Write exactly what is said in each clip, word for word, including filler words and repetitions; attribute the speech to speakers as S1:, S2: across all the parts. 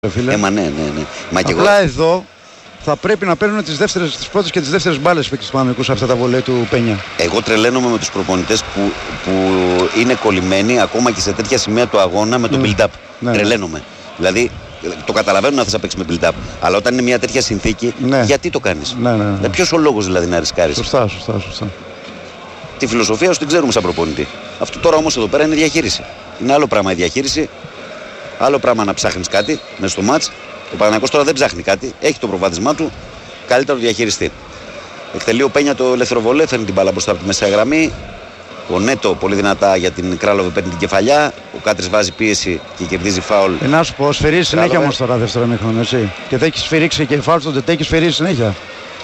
S1: Φίλε.
S2: Ε, μα ναι, ναι, ναι. Μα
S1: απλά
S2: εγώ...
S1: εδώ θα πρέπει να παίρνουν τις, δεύτερες, τις πρώτες και τις δεύτερες μπάλες που έχει τους σε αυτά τα βολέ του Πένια.
S2: Εγώ τρελαίνομαι με τους προπονητές που, που είναι κολλημένοι ακόμα και σε τέτοια σημεία του αγώνα με το mm. build-up. Ναι, τρελαίνομαι. Ναι. Δηλαδή το καταλαβαίνω να θες να παίξεις με build-up. Αλλά όταν είναι μια τέτοια συνθήκη, ναι. γιατί το κάνεις.
S1: Ναι, ναι, ναι.
S2: Ποιος ο λόγος δηλαδή να ρισκάρεις.
S1: Σωστά, σωστά, σωστά.
S2: Τη φιλοσοφία σου την ξέρουμε σαν προπονητή. Αυτό τώρα όμως εδώ πέρα είναι διαχείριση. Είναι άλλο πράγμα η διαχείριση. Άλλο πράγμα να ψάχνεις κάτι μέσα στο μάτς. Ο Παναθηναϊκός τώρα δεν ψάχνει κάτι. Έχει το προβάδισμά του. Καλύτερο διαχειριστή. Εκτελεί ο Πένια το ελεύθερο βολέ. Φέρνει την μπάλα μπροστά από τη μεσαία γραμμή. Ο Νέτο πολύ δυνατά για την Κράλοβε παίρνει την κεφαλιά. Ο Κάτρης βάζει πίεση και κερδίζει φάουλ.
S1: Ε, να σου πω, σφυρίζει συνέχεια όμως τώρα δεύτερο μήχρονο, έτσι. Και θα έχει σφυρίξει και φάουλ στον Τετέ, έχει σφυρίσει συνέχεια.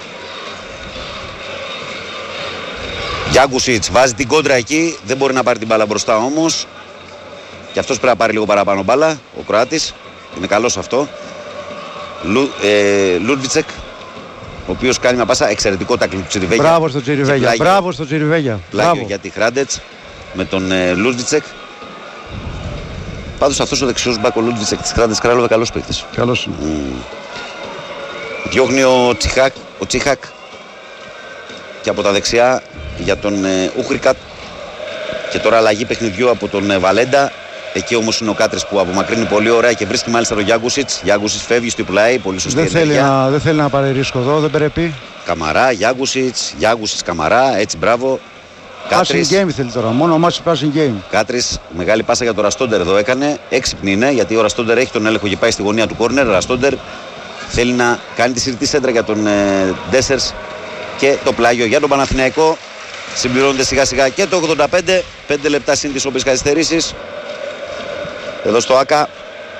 S2: Γιάγκουσιτς βάζει την κόντρα εκεί. Δεν μπορεί να πάρει την μπάλα μπροστά όμως. Και αυτός πρέπει να πάρει λίγο παραπάνω μπάλα. Ο Κροάτης. Είναι καλός αυτό. Λου, ε, Λούντβιτσεκ. Ο οποίος κάνει μια πάσα εξαιρετικό τάκλινγκ του Τσιριβέγια.
S1: Μπράβο στον Τσιριβέγια. Μπράβο στον Τσιριβέγια.
S2: Πλάγιο για τη Χράντετς με τον ε, Λούντβιτσεκ. Πάντως αυτός ο δεξιός μπακ ο Λούντβιτσεκ της Χράντετς Κράλοβε καλός παίκτης.
S1: Καλός είναι.
S2: Mm. Διώχνει ο Τσιχάκ, ο Τσιχάκ και από τα δεξιά για τον ε, Ούχρικατ. Και τώρα αλλαγή παιχνιδιού από τον ε, Βαλέντα. Εκεί όμως είναι ο Κάτρης που απομακρύνει πολύ ωραία και βρίσκει μάλιστα τον Γιάγκουσιτς. Γιάγκουσιτς φεύγει στο πλάι, πολύ σωστή
S1: δεν θέλει, να, δεν θέλει να πάρει ρίσκο εδώ, δεν πρέπει.
S2: Καμαρά, Γιάγκουσιτς, Γιάγκουσιτς, Καμαρά, έτσι μπράβο.
S1: Κάτρης. Passing game θέλει τώρα, μόνο μάτσι passing game.
S2: Κάτρης, μεγάλη πάσα για τον Ραστόντερ εδώ έκανε. Έξυπνη είναι γιατί ο Ραστόντερ έχει τον έλεγχο και πάει στη γωνία του κόρνερ. Ραστόντερ θέλει να κάνει τη συρτή σέντρα για τον ε, Ντέσσερς και το πλάγιο για τον Παναθηναϊκό. Συμπληρώνεται σιγά σιγά και το ογδόντα πέντε, πέντε λεπτά συν τις όποιες καθυστερήσεις. Εδώ στο ΆΚΑ.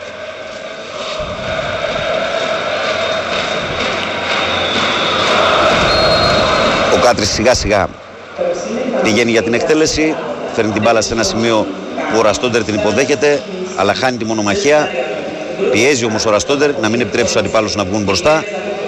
S2: Ο Κάτρης σιγά σιγά πηγαίνει για την εκτέλεση. Φέρνει την μπάλα σε ένα σημείο που ο Ραστόντερ την υποδέχεται, αλλά χάνει τη μονομαχία. Πιέζει όμως ο Ραστόντερ να μην επιτρέψει στους αντιπάλους να βγουν μπροστά.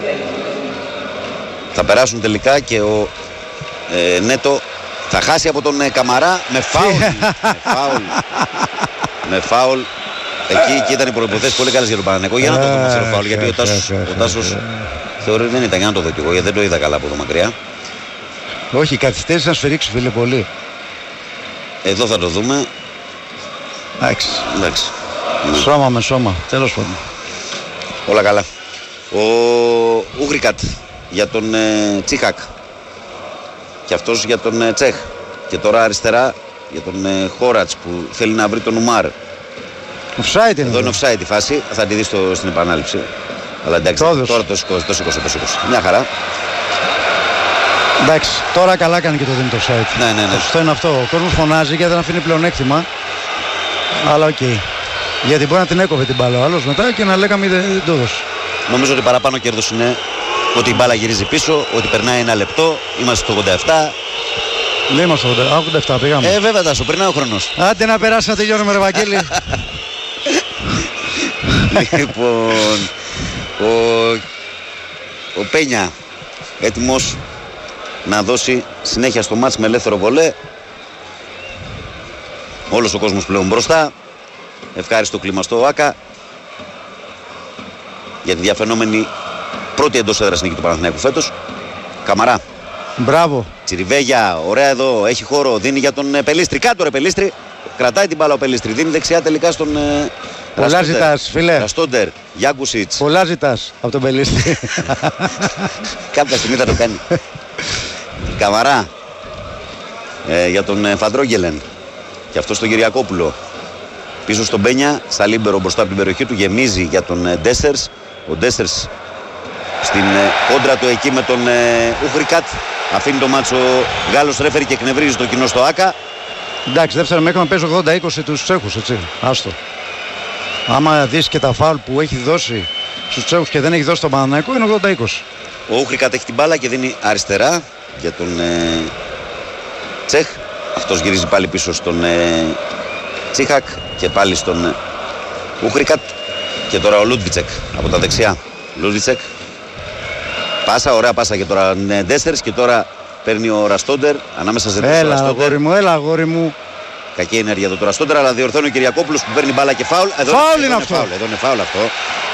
S2: Θα περάσουν τελικά και ο ε, Νέτο θα χάσει από τον ε, Καμαρά με φάουλ. με φάουλ. Με φάουλ. Εκεί και ήταν οι προϋποθέσεις πολύ καλές για τον Παναθηναϊκό. Για να το δούμε σε φάουλ. Γιατί ο Τάσος, ο Τάσος θεωρεί δεν ήταν για να το δω κι εγώ, γιατί δεν το είδα καλά από εδώ μακριά.
S1: Όχι, καθυστέρησε να σφυρίξει, φίλε, πολύ.
S2: Εδώ θα το δούμε.
S1: Εντάξει.
S2: Εντάξει.
S1: Σώμα με σώμα. Τέλος πάντων.
S2: Όλα καλά. Ο Ούγρικατ για τον ε, Τσίχακ. Και αυτός για τον ε, Τσέχ. Και τώρα αριστερά για τον ε, Χόρατς που θέλει να βρει τον Ουμάρ.
S1: Offside είναι.
S2: Εδώ είναι offside η φάση. Θα τη δει στην επανάληψη. Αλλά εντάξει,
S1: Τόδος.
S2: τώρα το σηκώσει, το σηκώσει, το σηκώσει. Μια χαρά.
S1: Εντάξει, τώρα καλά κάνει και το δίνει το offside.
S2: Ναι, ναι, ναι.
S1: Αυτό είναι αυτό. Ο κόσμος φωνάζει γιατί δεν αφήνει πλεονέκτημα. Αλλά οκ. Okay. Γιατί μπορεί να την έκοβε την μπάλα ο άλλος μετά και να λέγαμε δεν το έδωσε.
S2: Νομίζω ότι παραπάνω κέρδος είναι ότι η μπάλα γυρίζει πίσω, ότι περνάει ένα λεπτό. Είμαστε στο ογδόντα επτά.
S1: Λέει είμαστε στο ογδόντα επτά, πήγαμε.
S2: Ε, βέβαια, Τάσο, περνάει ο χρόνος.
S1: Άντε να περάσει να τελειώνουμε, ρε Βαγγέλη.
S2: Λοιπόν, ο, ο Πένια έτοιμος να δώσει συνέχεια στο μάτς με ελεύθερο βολέ. Όλος ο κόσμος πλέον μπροστά. Ευχάριστο κλίμα στο ΆΚΑ για τη διαφαινόμενη πρώτη εντός έδρας νίκη του Παναθηναϊκού φέτος. Καμαρά.
S1: Μπράβο.
S2: Τσιριβέγια, ωραία εδώ, έχει χώρο, δίνει για τον Πελίστρη. Κάτω ρε Πελίστρη. Κρατάει την μπάλα ο Πελίστρη. Δίνει δεξιά τελικά στον ε,
S1: πολλά ζητάς, φίλε.
S2: Ραστόντερ, Γιάγκουσιτς.
S1: Πολλά ζητάς από τον Πελίστρη.
S2: Κάποια στιγμή θα το κάνει. Καμαρά ε, για τον ε, Φαντρόγγελεν. Και αυτό στον Κυριακόπουλο. Πίσω στον Πένια, στα λίμπερο μπροστά από την περιοχή του, γεμίζει για τον ε, Ντέσσερς. Ο Ντέσσερς στην ε, κόντρα του εκεί με τον ε, Ούχρικατ. Αφήνει το μάτσο Γάλλος ρέφερη και εκνευρίζει το κοινό στο ΆΚΑ.
S1: Εντάξει, δεύτερο μέχρι να παίζει ογδόντα είκοσι τους Τσέχους, έτσι. Άστο. Άμα δεις και τα φάουλ που έχει δώσει στους Τσέχους και δεν έχει δώσει τον Παναθηναϊκό, είναι ογδόντα είκοσι.
S2: Ο Ούχρικατ έχει την μπάλα και δίνει αριστερά για τον ε, Τσέχ. Αυτός γυρίζει πάλι πίσω στον ε, Τσίχακ και πάλι στον ε, Ούχρικατ. Και τώρα ο Λούντβιτσεκ από τα δεξιά. Λούντβιτσεκ. Πάσα, ωραία πάσα και τώρα ε, Ντέσσερς και τώρα παίρνει ο Ραστόντερ ανάμεσα σε δύο.
S1: Έλα αγόρι μου, έλα αγόρι μου.
S2: Κακή ενέργεια εδώ τώρα στον, αλλά διορθώνει ο Κυριακόπουλος που παίρνει μπάλα και φάουλ. Εδώ,
S1: φάουλ
S2: εδώ
S1: είναι αυτό.
S2: Φάουλ, εδώ είναι φάουλ αυτό.